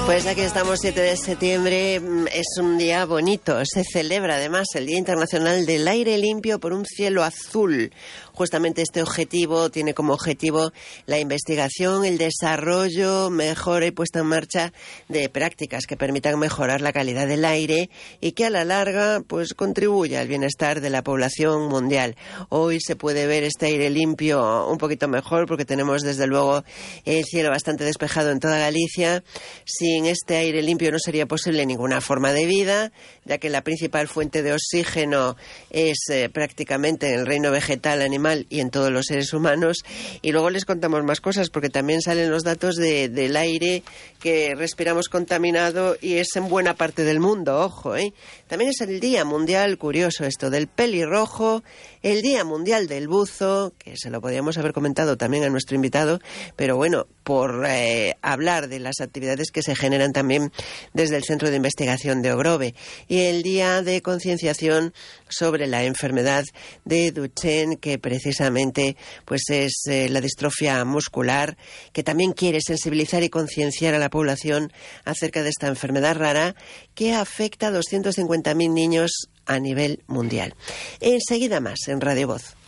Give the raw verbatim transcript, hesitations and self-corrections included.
Pues aquí estamos, siete de septiembre, es un día bonito, se celebra además el Día Internacional del Aire Limpio por un Cielo Azul. Justamente este objetivo tiene como objetivo la investigación, el desarrollo, mejora y puesta en marcha de prácticas que permitan mejorar la calidad del aire y que a la larga pues contribuya al bienestar de la población mundial. Hoy se puede ver este aire limpio un poquito mejor porque tenemos desde luego el cielo bastante despejado en toda Galicia. Sin este aire limpio no sería posible ninguna forma de vida, ya que la principal fuente de oxígeno es eh, prácticamente en el reino vegetal, animal y en todos los seres humanos. Y luego les contamos más cosas porque también salen los datos de, del aire que respiramos contaminado y es en buena parte del mundo, ojo, ¿eh? También es el Día Mundial, curioso esto, del pelirrojo, el Día Mundial del buzo, que se lo podríamos haber comentado también a nuestro invitado, pero bueno, por eh, hablar de las actividades que se generan también desde el Centro de Investigación de Ogrove, y el Día de Concienciación sobre la enfermedad de Duchenne, que precisamente pues es eh, la distrofia muscular, que también quiere sensibilizar y concienciar a la población acerca de esta enfermedad rara que afecta a doscientos cincuenta mil niños a nivel mundial. Enseguida más en Radio Voz.